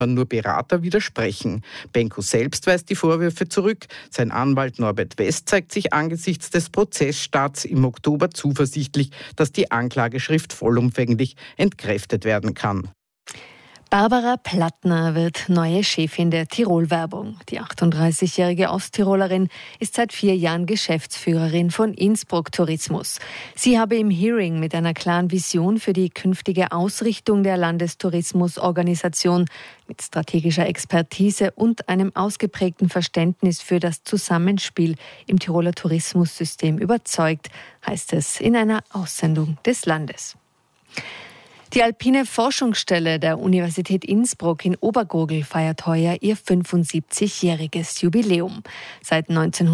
Nur Berater widersprechen. Benko selbst weist die Vorwürfe zurück. Sein Anwalt Norbert West zeigt sich angesichts des Prozessstarts im Oktober zuversichtlich, dass die Anklageschrift vollumfänglich entkräftet werden kann. Barbara Plattner wird neue Chefin der Tirol-Werbung. Die 38-jährige Osttirolerin ist seit 4 Jahren Geschäftsführerin von Innsbruck Tourismus. Sie habe im Hearing mit einer klaren Vision für die künftige Ausrichtung der Landestourismusorganisation mit strategischer Expertise und einem ausgeprägten Verständnis für das Zusammenspiel im Tiroler Tourismussystem überzeugt, heißt es in einer Aussendung des Landes. Die Alpine Forschungsstelle der Universität Innsbruck in Obergurgl feiert heuer ihr 75-jähriges Jubiläum. Seit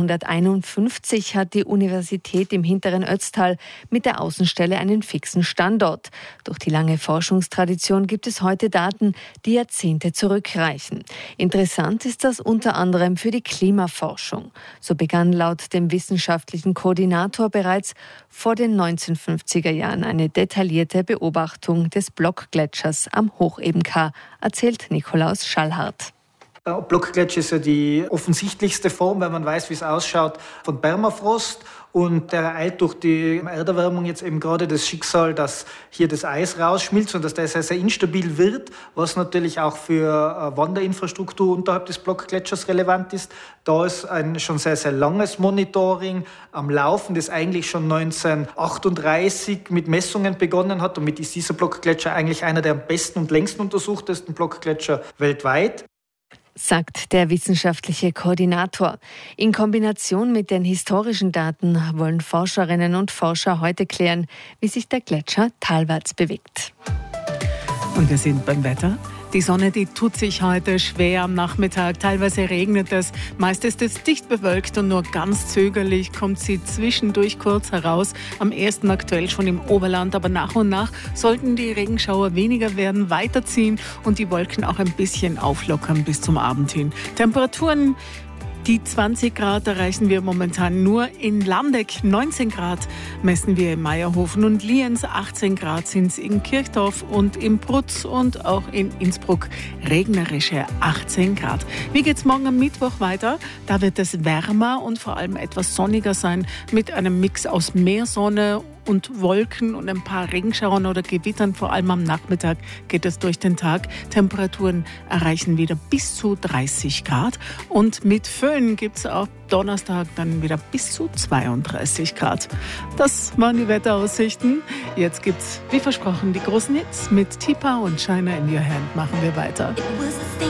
1951 hat die Universität im hinteren Ötztal mit der Außenstelle einen fixen Standort. Durch die lange Forschungstradition gibt es heute Daten, die Jahrzehnte zurückreichen. Interessant ist das unter anderem für die Klimaforschung. So begann laut dem wissenschaftlichen Koordinator bereits vor den 1950er Jahren eine detaillierte Beobachtung des Blockgletschers am Hochebenkar, erzählt Nikolaus Schallhardt. Der Blockgletscher ist ja die offensichtlichste Form, wenn man weiß, wie es ausschaut, von Permafrost. Und der ereilt durch die Erderwärmung jetzt eben gerade das Schicksal, dass hier das Eis rausschmilzt und dass der sehr, sehr instabil wird, was natürlich auch für Wanderinfrastruktur unterhalb des Blockgletschers relevant ist. Da ist ein schon sehr, sehr langes Monitoring am Laufen, das eigentlich schon 1938 mit Messungen begonnen hat. Damit ist dieser Blockgletscher eigentlich einer der am besten und längsten untersuchtesten Blockgletscher weltweit, sagt der wissenschaftliche Koordinator. In Kombination mit den historischen Daten wollen Forscherinnen und Forscher heute klären, wie sich der Gletscher talwärts bewegt. Und wir sind beim Wetter. Die Sonne, die tut sich heute schwer am Nachmittag. Teilweise regnet es. Meist ist es dicht bewölkt und nur ganz zögerlich kommt sie zwischendurch kurz heraus. Am ersten aktuell schon im Oberland, aber nach und nach sollten die Regenschauer weniger werden, weiterziehen und die Wolken auch ein bisschen auflockern bis zum Abend hin. Temperaturen, die 20 Grad erreichen wir momentan nur in Landeck. 19 Grad messen wir in Meierhofen und Lienz. 18 Grad sind es in Kirchdorf und in Brutz und auch in Innsbruck regnerische 18 Grad. Wie geht's morgen am Mittwoch weiter? Da wird es wärmer und vor allem etwas sonniger sein mit einem Mix aus Meersonne und Wolken und ein paar Regenschauern oder Gewittern. Vor allem am Nachmittag geht es durch den Tag. Temperaturen erreichen wieder bis zu 30 Grad. Und mit Föhn gibt es auch Donnerstag dann wieder bis zu 32 Grad. Das waren die Wetteraussichten. Jetzt gibt's, wie versprochen, die großen Hits mit Tipa und China in Your Hand. Machen wir weiter.